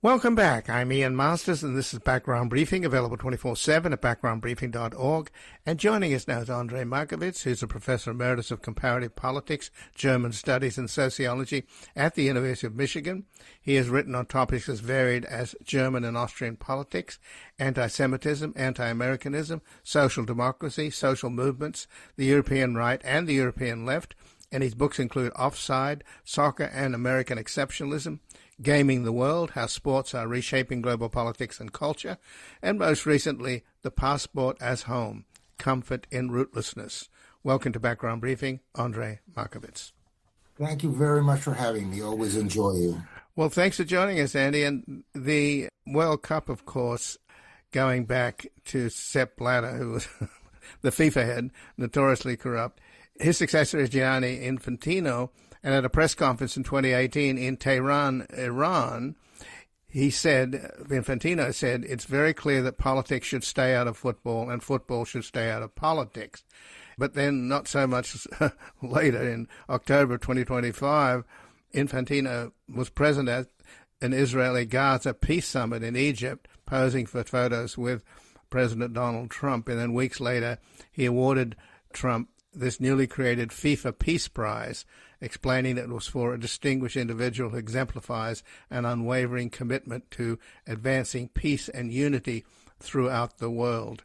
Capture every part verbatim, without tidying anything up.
Welcome back. I'm Ian Masters, and this is Background Briefing, available twenty-four seven at background briefing dot org. And joining us now is Andrej Markovits, who's a professor emeritus of comparative politics, German studies, and sociology at the University of Michigan. He has written on topics as varied as German and Austrian politics, anti-Semitism, anti-Americanism, social democracy, social movements, the European right and the European left. And his books include Offside, Soccer and American Exceptionalism, Gaming the World, How Sports Are Reshaping Global Politics and Culture, and most recently, The Passport as Home, Comfort in Rootlessness. Welcome to Background Briefing, Andrej Markovits. Thank you very much for having me. Always enjoy you. Well, thanks for joining us, Andy. And the World Cup, of course, going back to Sepp Blatter, who was the FIFA head, notoriously corrupt. His successor is Gianni Infantino, and at a press conference in twenty eighteen in Tehran, Iran, he said, Infantino said, it's very clear that politics should stay out of football and football should stay out of politics. But then not so much later, in October twenty twenty-five, Infantino was present at an Israeli-Gaza peace summit in Egypt, posing for photos with President Donald Trump. And then weeks later, he awarded Trump this newly created FIFA Peace Prize, explaining that it was for a distinguished individual who exemplifies an unwavering commitment to advancing peace and unity throughout the world.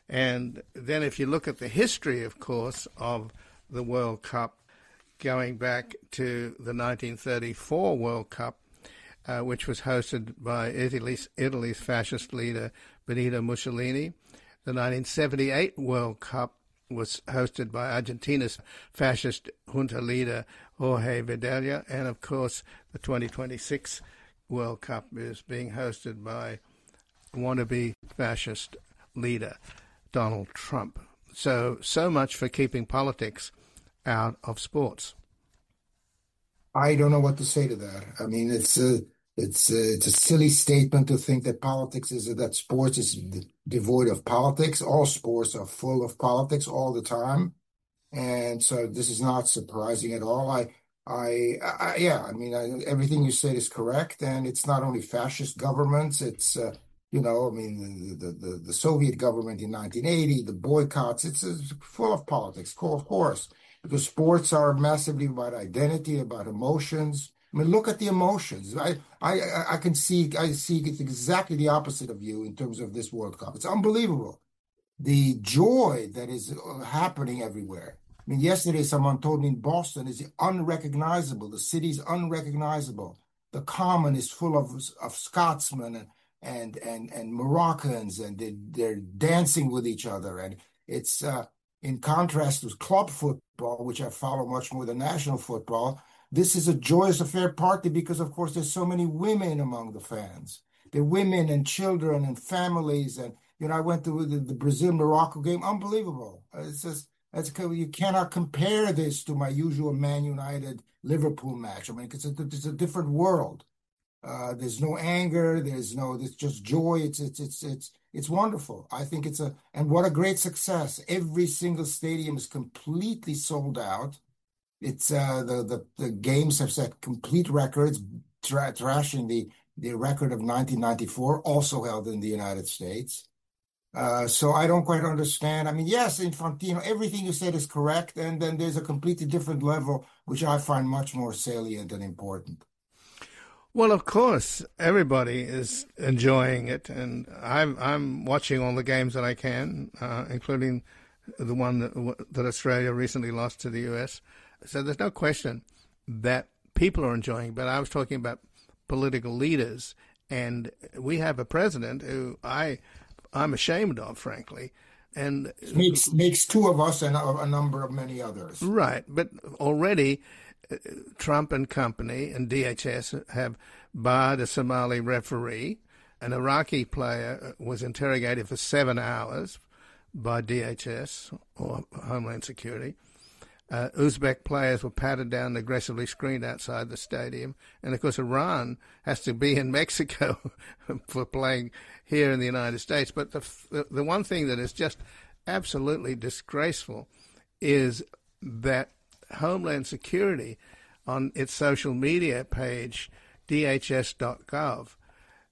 And then if you look at the history, of course, of the World Cup, going back to the nineteen thirty-four World Cup, uh, which was hosted by Italy's, Italy's fascist leader Benito Mussolini, the nineteen seventy-eight World Cup was hosted by Argentina's fascist junta leader Jorge Videla, and of course the twenty twenty-six World Cup is being hosted by wannabe fascist leader Donald Trump. So, so much for keeping politics out of sports. I don't know what to say to that. I mean, it's a it's a, it's a silly statement to think that politics is that sports is devoid of politics. All sports are full of politics all the time, and so this is not surprising at all. I, I, I yeah, I mean, I, everything you said is correct, and it's not only fascist governments. It's uh, you know, I mean, the, the the Soviet government in nineteen eighty, the boycotts. It's, it's full of politics, of course, because sports are massively about identity, about emotions. I mean, look at the emotions. I, I, I can see, I see it's exactly the opposite of you in terms of this World Cup. It's unbelievable. The joy that is happening everywhere. I mean, yesterday someone told me in Boston is unrecognizable. The city is unrecognizable. The common is full of, of Scotsmen and, and, and, and Moroccans, and they, they're dancing with each other. And it's, uh, in contrast to club football, which I follow much more than national football. This is a joyous affair, partly because, of course, there's so many women among the fans. There are women and children and families. And, you know, I went to the, the Brazil-Morocco game. Unbelievable. It's just, it's, you cannot compare this to my usual Man United-Liverpool match. I mean, it's a, it's a different world. Uh, there's no anger. There's no, there's just joy. It's, it's, it's, it's, it's wonderful. I think it's a, and what a great success. Every single stadium is completely sold out. It's uh, the, the the games have set complete records, tra- trashing the, the record of nineteen ninety-four, also held in the United States. Uh, so I don't quite understand. I mean, yes, Infantino, everything you said is correct, and then there's a completely different level, which I find much more salient and important. Well, of course, everybody is enjoying it, and I'm I'm watching all the games that I can, uh, including the one that, that Australia recently lost to the U S. So there's no question that people are enjoying, but I was talking about political leaders, and we have a president who I, I'm ashamed of, frankly. And makes makes two of us and a, a number of many others. Right, but already uh, Trump and company and D H S have barred a Somali referee. An Iraqi player was interrogated for seven hours by D H S, or Homeland Security. Uh, Uzbek players were patted down and aggressively screened outside the stadium. And, of course, Iran has to be in Mexico for playing here in the United States. But the, the the one thing that is just absolutely disgraceful is that Homeland Security, on its social media page, D H S dot gov,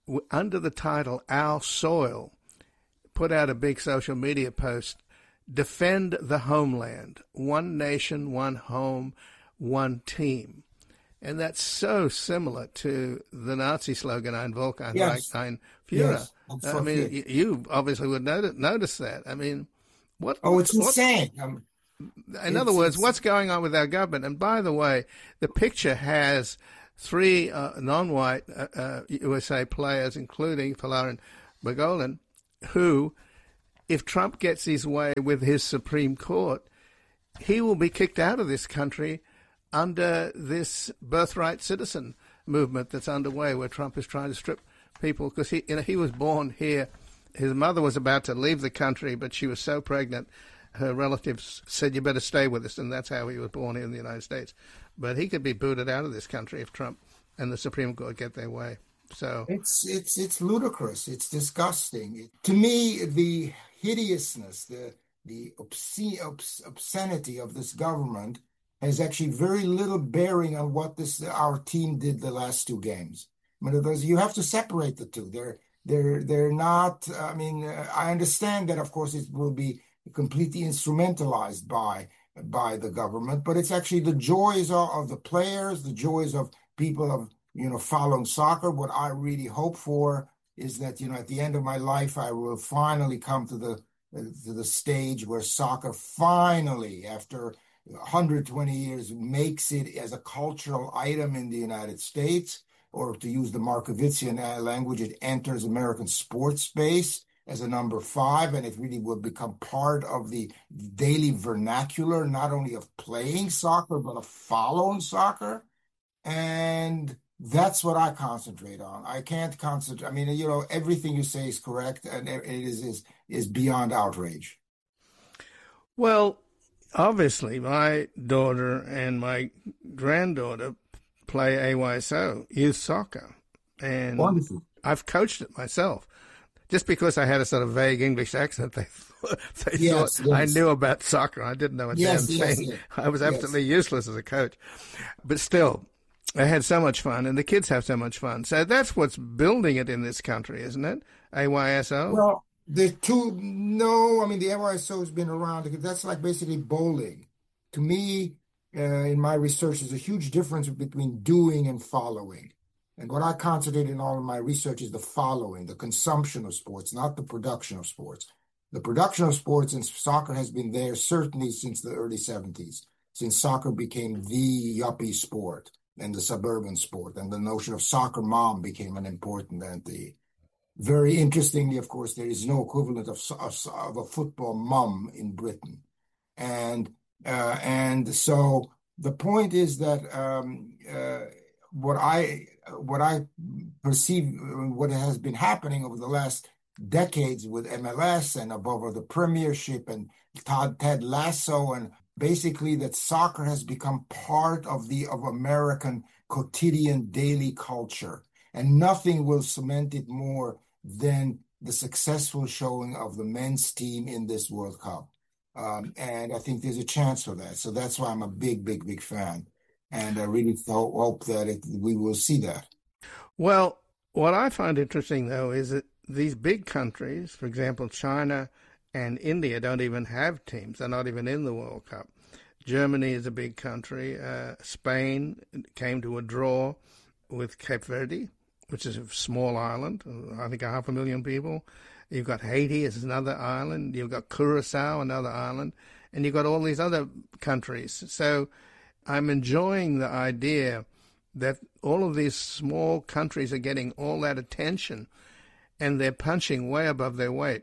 w- under the title Our Soil, put out a big social media post, defend the homeland, one nation, one home, one team. And that's so similar to the Nazi slogan, Ein Volk, ein Reich, Yes. ein Führer. Yes. I'm so I mean, clear. y- you obviously would notice, notice that. I mean, what? Oh, it's what, insane. Um, in other it's, words, it's, what's going on with our government? And by the way, the picture has three uh, non-white uh, uh, U S A players, including Folarin Balogun, who, if Trump gets his way with his Supreme Court, he will be kicked out of this country under this birthright citizen movement that's underway, where Trump is trying to strip people, because he, you know, he was born here. His mother was about to leave the country, but she was so pregnant, her relatives said, "You better stay with us," and that's how he was born here in the United States. But he could be booted out of this country if Trump and the Supreme Court get their way. So it's it's it's ludicrous. It's disgusting. It, to me, the hideousness, the the obscene, obs, obscenity of this government has actually very little bearing on what this our team did the last two games. I mean, those, you have to separate the two. They're they're they're not. I mean, uh, I understand that, of course, it will be completely instrumentalized by by the government, but it's actually the joys of, of the players, the joys of people of you know following soccer. What I really hope for is that you know at the end of my life, I will finally come to the uh, to the stage where soccer finally, after one hundred twenty years, makes it as a cultural item in the United States, or to use the Markovitzian language, it enters American sports space as a number five, and it really will become part of the daily vernacular, not only of playing soccer, but of following soccer. And that's what I concentrate on. I can't concentrate. I mean, you know, everything you say is correct, and it is is, is beyond outrage. Well, obviously, my daughter and my granddaughter play A Y S O, youth soccer. And Wonderful. I've coached it myself. Just because I had a sort of vague English accent, they, they yes, thought yes. I knew about soccer. I didn't know a yes, damn yes, thing. yes. I was absolutely yes. useless as a coach. But still, I had so much fun, and the kids have so much fun. So that's what's building it in this country, isn't it? A Y S O? Well, the two, no, I mean, the A Y S O has been around. That's like basically bowling. To me, uh, in my research, there's a huge difference between doing and following. And what I concentrate in all of my research is the following, the consumption of sports, not the production of sports. The production of sports in soccer has been there certainly since the early seventies, since soccer became the yuppie sport and the suburban sport, and the notion of soccer mom became an important entity. Very interestingly, of course, there is no equivalent of, of, of a football mum in Britain. And uh, and so the point is that um, uh, what I what I perceive, what has been happening over the last decades with M L S and above all the Premiership and Todd, Ted Lasso, and basically that soccer has become part of the of American quotidian daily culture, and nothing will cement it more than the successful showing of the men's team in this World Cup. Um, and I think there's a chance for that. So that's why I'm a big, big, big fan. And I really th- hope that it, we will see that. Well, what I find interesting, though, is that these big countries, for example, China and India, don't even have teams. They're not even in the World Cup. Germany is a big country. Uh, Spain came to a draw with Cape Verde, which is a small island, I think a half a million people. You've got Haiti as another island. You've got Curacao, another island. And you've got all these other countries. So I'm enjoying the idea that all of these small countries are getting all that attention, and they're punching way above their weight.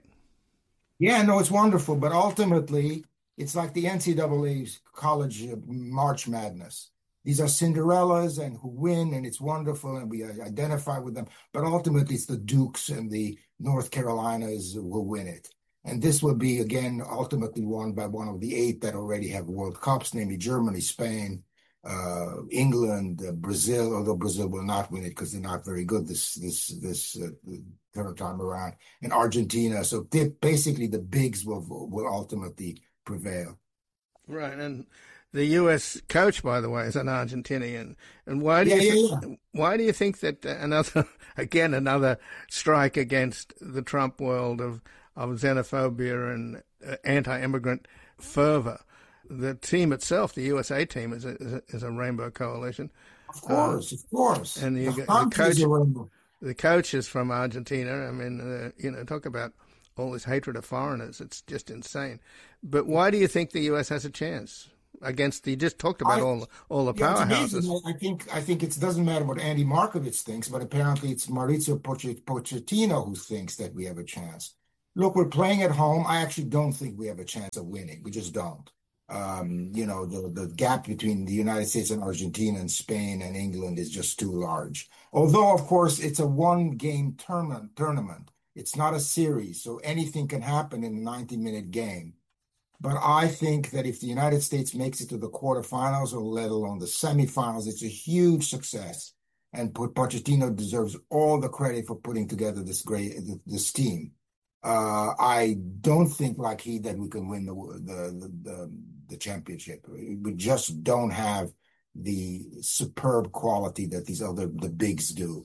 Yeah, no, it's wonderful. But ultimately, it's like the N C double A's college March Madness. These are Cinderellas and who win, and it's wonderful, and we identify with them. But ultimately, it's the Dukes and the North Carolinas who will win it. And this will be, again, ultimately won by one of the eight that already have World Cups, namely Germany, Spain, uh, England, uh, Brazil, although Brazil will not win it because they're not very good this this this uh, third time around, and Argentina. So they, basically, the bigs will will ultimately prevail. Right, and the U S coach, by the way, is an Argentinian. And why do Yeah, you yeah, th- yeah. why do you think that another again another strike against the Trump world of of xenophobia and uh, anti-immigrant fervor? The team itself, the U S A team, is a, is a, is a rainbow coalition. Of course, uh, of course. And you The get, the country is coach, a rainbow. the coach is from Argentina. I mean, uh, you know, talk about all this hatred of foreigners. It's just insane. But why do you think the U S has a chance against the, you just talked about I, all, all the yeah, powerhouses? I think, I think it doesn't matter what Andy Markovits thinks, but apparently it's Mauricio Pochettino who thinks that we have a chance. Look, we're playing at home. I actually don't think we have a chance of winning. We just don't. Um, you know, the, the gap between the United States and Argentina and Spain and England is just too large. Although, of course, it's a one-game tournament, tournament. It's not a series, so anything can happen in a ninety-minute game. But I think that if the United States makes it to the quarterfinals or let alone the semifinals, it's a huge success. And Pochettino deserves all the credit for putting together this great this team. Uh, I don't think, like he, that we can win the the the, the championship. We just don't have the superb quality that these other the bigs do.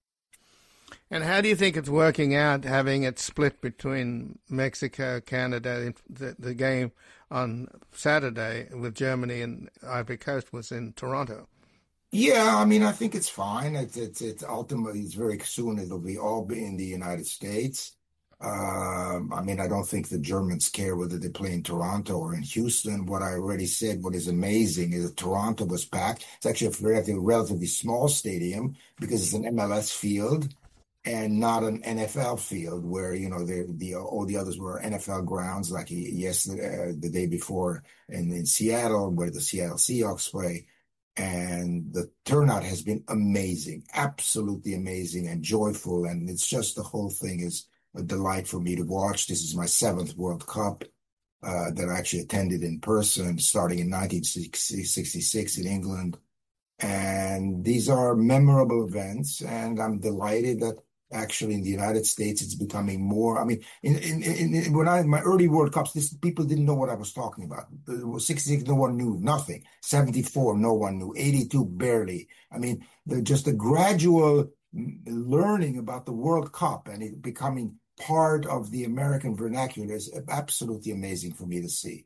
And how do you think it's working out, having it split between Mexico, Canada? The, the game on Saturday with Germany and Ivory Coast was in Toronto. Yeah, I mean, I think it's fine. It's it's, it's ultimately, it's very soon it'll be all be in the United States. Um, I mean, I don't think the Germans care whether they play in Toronto or in Houston. What I already said, what is amazing is that Toronto was packed. It's actually a relatively, relatively small stadium because it's an M L S field and not an N F L field where, you know, the, the all the others were N F L grounds like yesterday, uh, the day before in, in Seattle where the Seattle Seahawks play. And the turnout has been amazing, absolutely amazing and joyful. And it's just the whole thing is a delight for me to watch. This is my seventh World Cup uh, that I actually attended in person, starting in nineteen sixty-six in England. And these are memorable events, and I'm delighted that actually in the United States it's becoming more. I mean, in in, in, in when I in my early World Cups, this people didn't know what I was talking about. It was sixty-six, no one knew nothing. seventy-four, no one knew. eighty-two, barely. I mean, the, just a gradual learning about the World Cup and it becoming part of the American vernacular is absolutely amazing for me to see.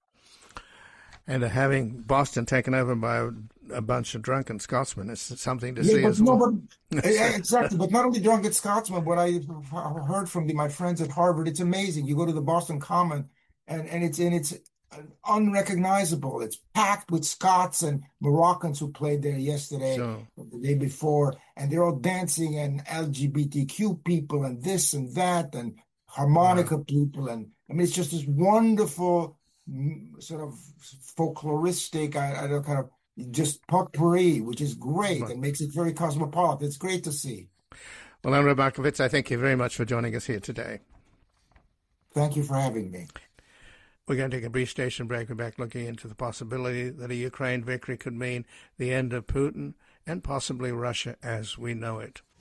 And uh, having Boston taken over by a, a bunch of drunken Scotsmen is something to yeah, see but as no, well. But, exactly, but not only drunken Scotsmen, what I heard from the, my friends at Harvard, it's amazing. You go to the Boston Common and, and it's and it's unrecognizable. It's packed with Scots and Moroccans who played there yesterday, sure. the day before, and they're all dancing and L G B T Q people and this and that and harmonica wow. people. And I mean, it's just this wonderful sort of folkloristic, I, I don't kind of just potpourri, which is great right. and makes it very cosmopolitan. It's great to see. Well, Andrej Markovits, I thank you very much for joining us here today. Thank you for having me. We're going to take a brief station break. We're back looking into the possibility that a Ukraine victory could mean the end of Putin and possibly Russia as we know it.